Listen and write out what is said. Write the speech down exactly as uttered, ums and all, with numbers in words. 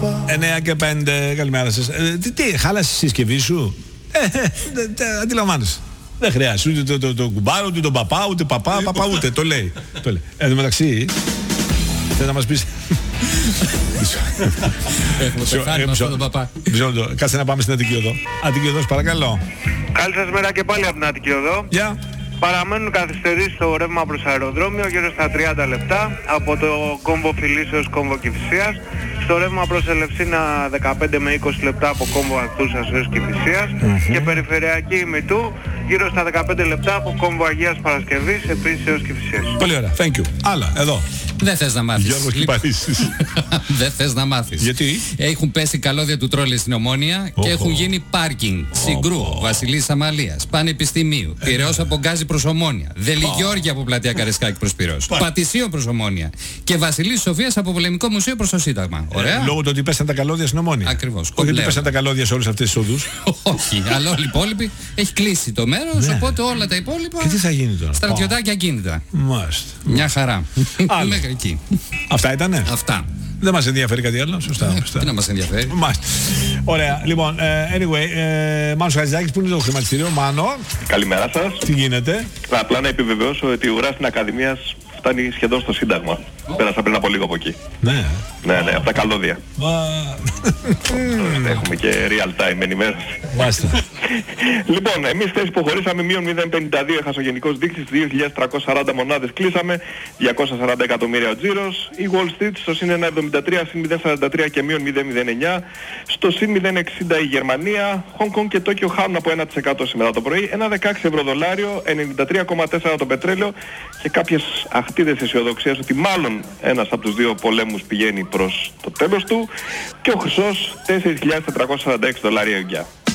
εννιά και πέντε, καλημέρα σας. Ε, τι, τι, χάλασε η συσκευή σου? Ε, ε, αντιλαμβάνεσαι. Δεν χρειάζεται ούτε το, το, το, το κουμπάρο, ούτε τον παπά, ούτε παπά, παπά ούτε. Το λέει. Το λέει. Εν τω μεταξύ, θες να μας πεις... Έχουμε πεθάνει με αυτόν τον παπά. Κάτσε να πάμε στην Αττική Οδό. Αττική Οδός, παρακαλώ. Καλή σας μέρα και πάλι από την Αττική Οδό. Γεια. Παραμένουν καθυστερήσεις στο ρεύμα προς αεροδρόμιο γύρω στα τριάντα λεπτά από το κόμβο Φιλής έως κόμβο Κηφισίας. Στο ρεύμα προς Ελευσίνα δεκαπέντε με είκοσι λεπτά από κόμβο Ανθούσας έως Κηφισίας. Mm-hmm. Και περιφερειακή ημιτού γύρω στα δεκαπέντε λεπτά από κόμβο Αγίας Παρασκευής επίσης έως Κηφισίας. Πολύ ωραία, thank you. Άλλα, εδώ. Δεν θες να μάθεις. Γιώργος Κυπαρίσης. Δεν θες να μάθεις. Γιατί? Έχουν πέσει καλώδια του τρόλι στην Ομόνια oh, και έχουν oh. γίνει πάρκινγκ. Συγκρού, oh, oh. Βασιλής Αμαλίας, Πανεπιστημίου, Πειραιώς από Γκάζι προς Ομόνια, Δελιγιώργια από Πλατεία Καρεσκάκη προς Πειραιώς, Πατησίων προς Ομόνια και Βασιλής Σοφίας από Πολεμικό Μουσείο προς το Σύνταγμα. Ωραία. Λόγω του ότι πέσαν τα καλώδια στην Ομόνια. Ακριβώς. Όχι ότι πέσαν τα καλώδια σε όλες αυτές τις οδούς. Όχι, αλλά όλοι οι υπόλοιποι έχει κλείσει το μέρος, οπότε όλα τα υπόλοιπα. Και τι θα γίνει τώρα? Στρατιωτάκια ακίνητα. Μάλιστα. Μια χαρά. Μέχρι εκεί. Αυτά ήτανε. Αυτά. Δεν μας ενδιαφέρει κάτι άλλο, σωστά. Ε, τι να μας ενδιαφέρει. Μάλιστα. Ωραία, λοιπόν, anyway, ε, Μάνος Χατζηδάκης, που είναι το χρηματιστήριο? Μάνο. Καλημέρα σας. Τι γίνεται? Απλά να επιβεβαιώσω ότι η ουρά στην Ακαδημίας φτάνει σχεδόν στο Σύνταγμα. Oh. Πέρασα πριν από λίγο από εκεί. Ναι. Ναι, ναι, από τα καλώδια. Έχουμε και real time ενημέρωση. Μάλιστα. Λοιπόν, εμείς χθες υποχωρήσαμε μείον μηδέν κόμμα πενήντα δύο έχασε ο γενικός δείκτης, δύο χιλιάδες τριακόσιες σαράντα μονάδες κλείσαμε, διακόσια σαράντα εκατομμύρια ο τζίρος. Η Wall Street στο συν ένα κόμμα εβδομήντα τρία, συν μηδέν κόμμα σαράντα τρία και μείον μηδέν κόμμα μηδέν εννιά. Στο συν μηδέν κόμμα εξήντα η Γερμανία, Hong Kong και Τόκιο χάνουν από ένα τοις εκατό σήμερα το πρωί, ένα κόμμα δεκαέξι ευρώ δολάριο, ενενήντα τρία κόμμα τέσσερα το πετρέλαιο και κάποιες αχτίδες αισιοδοξίας ότι μάλλον ένας από τους δύο πολέμους πηγαίνει προς το τέλος του και ο χρυσός τέσσερις χιλιάδες τετρακόσια σαράντα έξι δολάρια ουγγιά.